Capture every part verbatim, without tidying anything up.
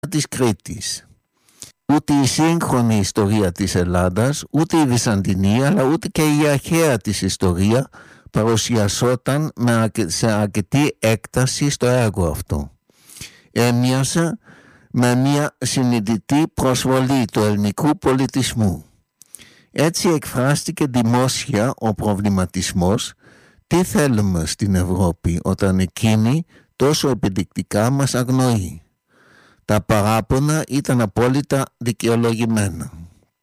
της Κρήτης. Ούτε η σύγχρονη ιστορία της Ελλάδας, ούτε η Βυζαντινή, αλλά ούτε και η αρχαία της ιστορία παρουσιασόταν σε αρκετή έκταση στο έργο αυτό. Έμοιασε με μια συνειδητή προσβολή του ελληνικού πολιτισμού. Έτσι εκφράστηκε δημόσια ο προβληματισμός τι θέλουμε στην Ευρώπη όταν εκείνη τόσο επιδεικτικά μας αγνοεί. Τα παράπονα ήταν απόλυτα δικαιολογημένα.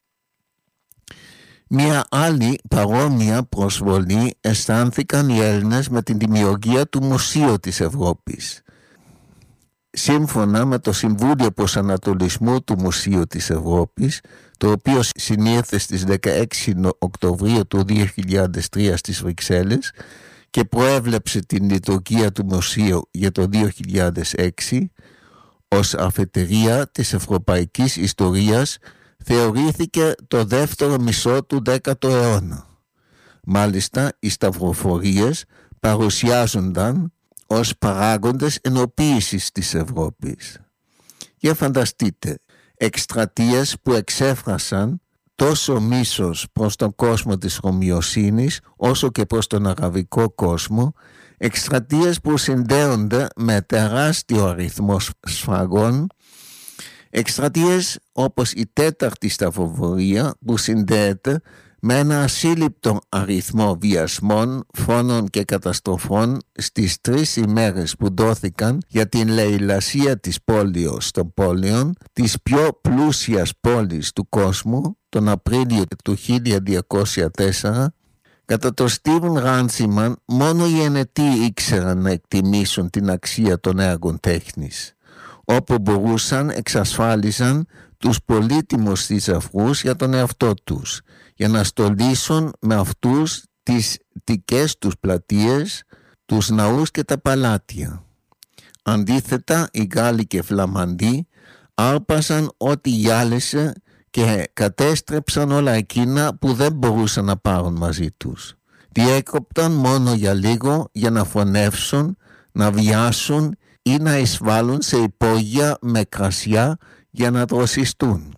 Μια άλλη παρόμοια προσβολή αισθάνθηκαν οι Έλληνες με την δημιουργία του Μουσείου της Ευρώπης. Σύμφωνα με το Συμβούλιο Προσανατολισμού του Μουσείου της Ευρώπης, το οποίο συνήρθε στις δεκαέξι Οκτωβρίου του δύο χιλιάδες τρία στις Βρυξέλλες και προέβλεψε την λειτουργία του Μουσείου για το δύο χιλιάδες έξι, ως αφετηρία της ευρωπαϊκής ιστορίας θεωρήθηκε το δεύτερο μισό του δέκατου αιώνα. Μάλιστα, οι σταυροφορίες παρουσιάζονταν ως παράγοντες ενοποίησης της Ευρώπης. Για φανταστείτε, εκστρατείες που εξέφρασαν τόσο μίσος προς τον κόσμο της Ρωμιοσύνης όσο και προς τον αραβικό κόσμο, εκστρατείες που συνδέονται με τεράστιο αριθμό σφαγών, εκστρατείες όπως η τέταρτη σταυροφορία που συνδέεται με ένα ασύλληπτο αριθμό βιασμών, φόνων και καταστροφών στις τρεις ημέρες που δόθηκαν για την λαιλασία της πόλεως των πόλεων, της πιο πλούσιας πόλης του κόσμου, τον Απρίλιο του χίλια διακόσια τέσσερα. Κατά το Στίβεν Ράντσιμαν, μόνο οι ενετοί ήξεραν να εκτιμήσουν την αξία των έργων τέχνης. Όπου μπορούσαν εξασφάλιζαν τους πολύτιμους θησαυρούς για τον εαυτό τους, για να στολίσουν με αυτούς τις δικές τους πλατείες, τους ναούς και τα παλάτια. Αντίθετα, οι Γάλλοι και Φλαμανδοί άρπασαν ό,τι γυάλισε και κατέστρεψαν όλα εκείνα που δεν μπορούσαν να πάρουν μαζί τους. Διέκοπταν μόνο για λίγο για να φωνεύσουν, να βιάσουν ή να εισβάλλουν σε υπόγεια με κρασιά για να δροσιστούν.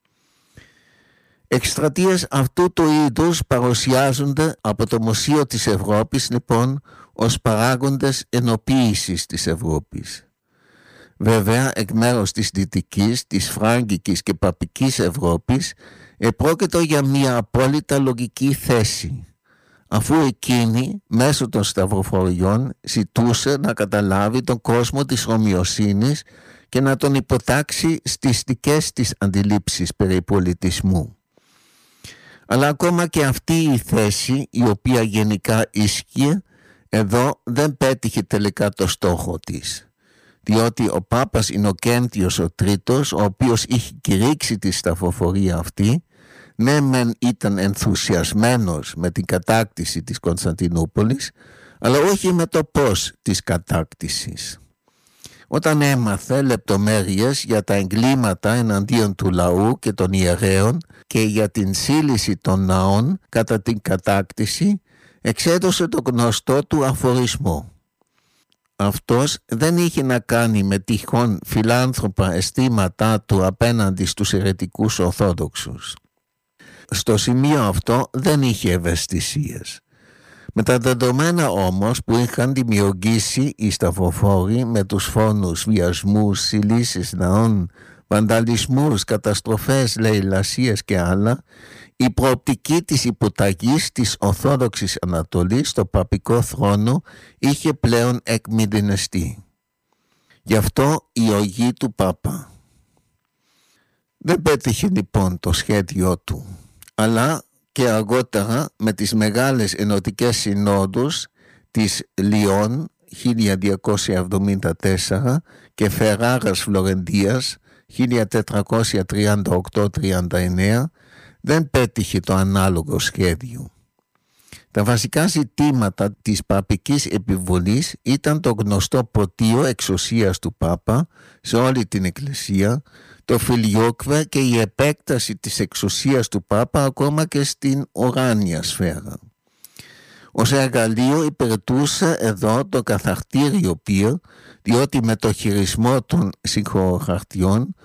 Εκστρατείες αυτού του είδους παρουσιάζονται από το Μουσείο της Ευρώπης λοιπόν ως παράγοντες ενοποίησης της Ευρώπης. Βέβαια, εκ μέρους της δυτικής, της φράγκικης και παπικής Ευρώπης επρόκειτο για μια απόλυτα λογική θέση, αφού εκείνη μέσω των σταυροφοριών ζητούσε να καταλάβει τον κόσμο της Ρωμιοσύνης και να τον υποτάξει στις δικές της αντιλήψεις περί πολιτισμού. Αλλά ακόμα και αυτή η θέση, η οποία γενικά ίσχυε, εδώ δεν πέτυχε τελικά το στόχο της, διότι ο Πάπας Ινοκέντιος ο Τρίτος, ο οποίος είχε κηρύξει τη σταυροφορία αυτή, ναι μεν ήταν ενθουσιασμένος με την κατάκτηση της Κωνσταντινούπολης, αλλά όχι με το πώς της κατάκτησης. Όταν έμαθε λεπτομέρειες για τα εγκλήματα εναντίον του λαού και των ιερέων και για την σύλληση των ναών κατά την κατάκτηση, εξέδωσε το γνωστό του αφορισμό. Αυτός δεν είχε να κάνει με τυχόν φιλάνθρωπα αισθήματά του απέναντι στους αιρετικούς Ορθόδοξους. Στο σημείο αυτό δεν είχε ευαισθησίες. Με τα δεδομένα όμως που είχαν δημιουργήσει οι σταυροφόροι με τους φόνους, βιασμούς, συλλήσεις ναών, βανταλισμούς, καταστροφές, λαιλασίες και άλλα, η προοπτική της υποταγής της Ορθόδοξης Ανατολής στο παπικό θρόνο είχε πλέον εκμηδενιστεί. Γι' αυτό η οργή του Πάπα. Δεν πέτυχε λοιπόν το σχέδιό του, αλλά και αργότερα με τις μεγάλες ενωτικές συνόδους της Λιών χίλια διακόσια εβδομήντα τέσσερα και Φεράρας Φλωρεντίας χίλια τετρακόσια τριάντα οκτώ τριάντα εννέα δεν πέτυχε το ανάλογο σχέδιο. Τα βασικά ζητήματα της παπικής επιβολής ήταν το γνωστό πρωτείο εξουσίας του Πάπα σε όλη την Εκκλησία, το φιλιόκβε και η επέκταση της εξουσίας του Πάπα ακόμα και στην ουράνια σφαίρα. Ως εργαλείο υπηρετούσε εδώ το καθαρτήριο πυρ, διότι με το χειρισμό των συγχωροχαρτιών